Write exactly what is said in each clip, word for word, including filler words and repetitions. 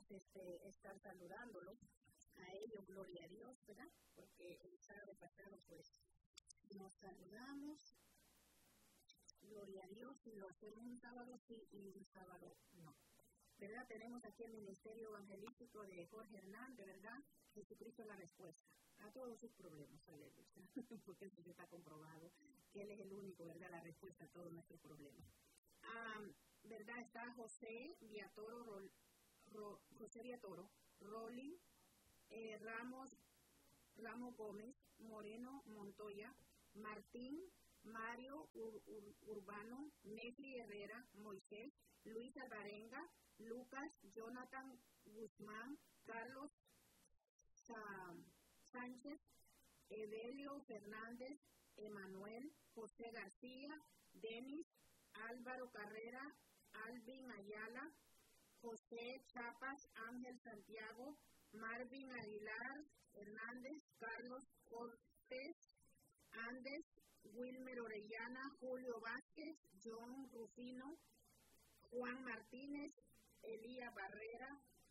podemos este, estar saludándolos a ellos, gloria a Dios, ¿verdad? Porque el sábado pasado pues nos saludamos, gloria a Dios, y lo hacemos un sábado sí y un sábado no. ¿Verdad? Tenemos aquí el Ministerio Evangelístico de Jorge Hernández, ¿verdad? Jesucristo es la respuesta a todos sus problemas, aleluya, porque eso está comprobado, que Él es el único, ¿verdad? La respuesta a todos nuestros problemas. Ah, ¿verdad? Está José Viatoro, Ro, Ro, José Viatoro, Rolling, eh, Ramos, Ramos Gómez, Moreno Montoya, Martín, Mario Ur, Ur, Urbano, Messi Herrera, Moisés, Luis Alvarenga, Lucas, Jonathan Guzmán, Carlos Sa, Sánchez, Evelio Fernández, Emanuel, José García, Denis, Álvaro Carrera, Alvin Ayala, José Chapas, Ángel Santiago, Marvin Aguilar Hernández, Carlos Cortés, Andes, Wilmer Orellana, Julio Vázquez, John Rufino, Juan Martínez, Elías Barrera,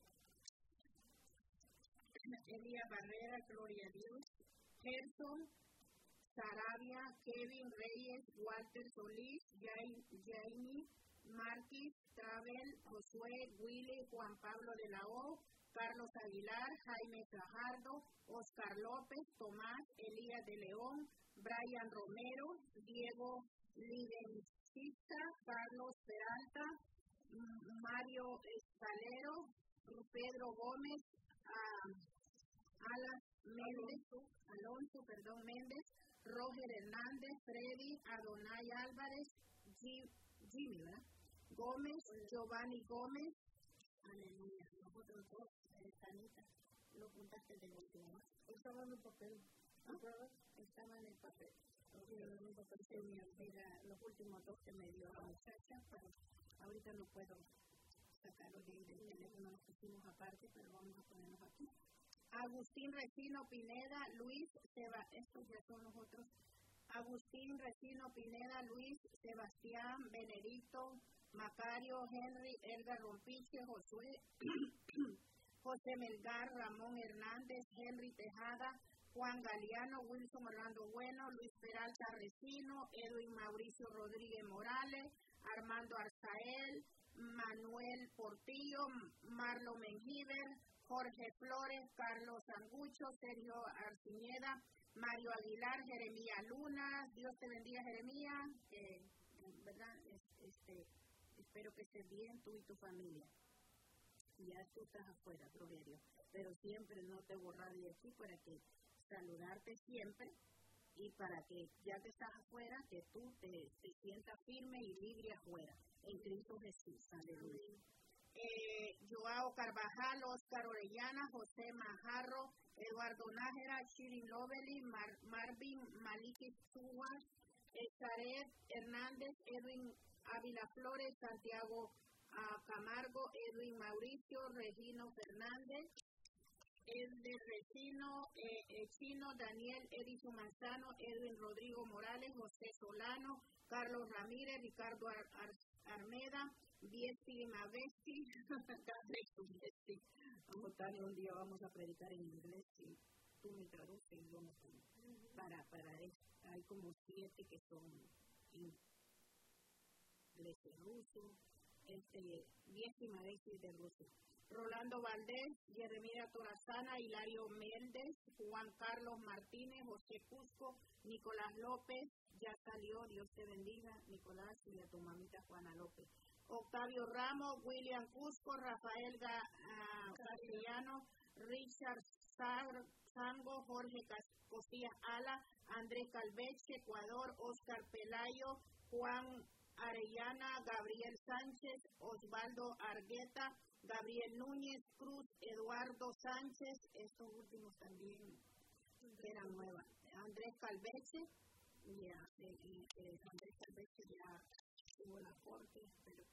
Elías Barrera, gloria a Dios, Gerson Sarabia, Kevin Reyes, Walter Solís, Jaime Márquez, Travel, Josué, Willy, Juan Pablo de la O, Carlos Aguilar, Jaime Fajardo, Oscar López, Tomás, Elías de León, Brian Romero, Diego Lidencista, Carlos Peralta, Mario Escalero, Pedro Gómez, uh, Alas Méndez, Alonso. Alonso, perdón, Méndez, Roger Hernández, Freddy, Adonai Álvarez, G, Jimmy, ¿verdad? Gómez, Giovanni Gómez, aleluya, nosotros dos, Sanita, lo puntaste de último. Estaba en el papel, ¿ah? Estaba en el papel. Okay. En el papel se me olvida los últimos dos que me dio la muchacha, pero ahorita no puedo sacarlo de ahí del teléfono, los pusimos aparte, pero vamos a ponerlos aquí. Agustín Recino Pineda, Luis Seba, estos ya son los otros. Agustín Recino Pineda, Luis Sebastián, Benedicto, Macario, Henry, Edgar Rompiche, Josué, José Melgar, Ramón Hernández, Henry Tejada, Juan Galeano, Wilson Orlando Bueno, Luis Peralta Recino, Edwin Mauricio Rodríguez Morales, Armando Arzael, Manuel Portillo, Marlo Mengiber, Jorge Flores, Carlos Angucho, Sergio Arciñeda, Mario Aguilar, Jeremías Luna, Dios te bendiga Jeremías, eh, ¿verdad? Este, espero que estés bien tú y tu familia. Ya tú estás afuera, gloria a Dios, pero siempre no te borrar de aquí para que saludarte siempre y para que ya que estás afuera, que tú te, te sientas firme y libre afuera, en Cristo Jesús, aleluya. Eh, Joao Carvajal, Oscar Orellana, José Majarro, Eduardo Nájera, Shirin Lovely, Mar, Marvin Maliki Suárez, Zaret Hernández, Edwin Ávila Flores, Santiago uh, Camargo, Edwin Mauricio, Regino Fernández, Edwin Recino, eh, eh, Chino, Daniel Edison Manzano, Edwin Rodrigo Morales, José Solano, Carlos Ramírez, Ricardo Ar, Ar, Armeda, Biesti Mavesti, un día vamos a predicar en inglés y tú me traduces y yo me para, para esto. Hay como siete que son inglés, ruso, este, Biesti Mavesti de ruso. Rolando Valdés, Jeremia Torazana, Hilario Méndez, Juan Carlos Martínez, José Cusco, Nicolás López, ya salió, Dios te bendiga, Nicolás, y a tu mamita Juana López. Octavio Ramos, William Cusco, Rafael Ga, uh, Castellano, Richard Sar, Sango, Jorge Cosilla Ala, Andrés Calveche, Ecuador, Oscar Pelayo, Juan Arellana, Gabriel Sánchez, Osvaldo Argueta, Gabriel Núñez Cruz, Eduardo Sánchez, estos últimos también eran nuevas. Andrés Calveche, ya, eh, eh, Andrés Calveche ya tuvo la corte, pero